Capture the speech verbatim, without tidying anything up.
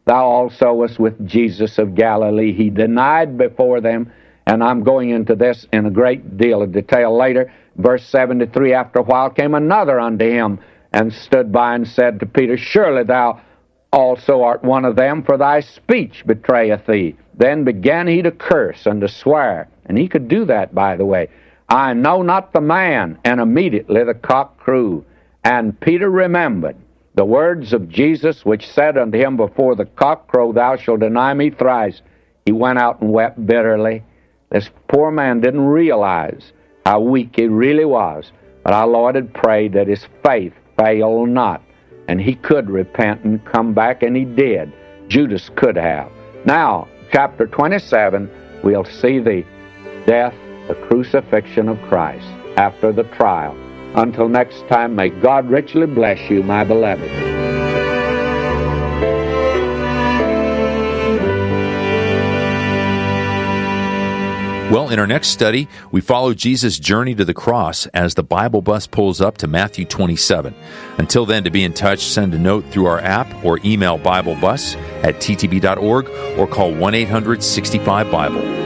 thou also wast with Jesus of Galilee. He denied before them, and I'm going into this in a great deal of detail later. Verse seventy-three, after a while came another unto him, and stood by and said to Peter, surely thou also art one of them, for thy speech betrayeth thee. Then began he to curse and to swear, and he could do that, by the way. I know not the man. And immediately the cock crew. And Peter remembered the words of Jesus, which said unto him, before the cock crow, thou shalt deny me thrice. He went out and wept bitterly. This poor man didn't realize how weak he really was. But our Lord had prayed that his faith fail not. And he could repent and come back, and he did. Judas could have. Now, chapter twenty-seven, we'll see the death, the crucifixion of Christ after the trial. Until next time, may God richly bless you, my beloved. Well, in our next study, we follow Jesus' journey to the cross as the Bible bus pulls up to Matthew twenty-seven. Until then, to be in touch, send a note through our app or email BibleBus at t t b dot org or call one eight hundred sixty-five Bible.